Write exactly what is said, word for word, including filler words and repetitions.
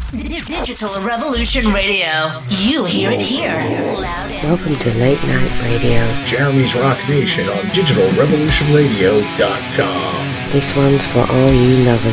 Digital Revolution Radio. You hear it here. Loud and Welcome to Late Night Radio. Jeremy's Rock Nation on digital revolution radio dot com. This one's for all you lovers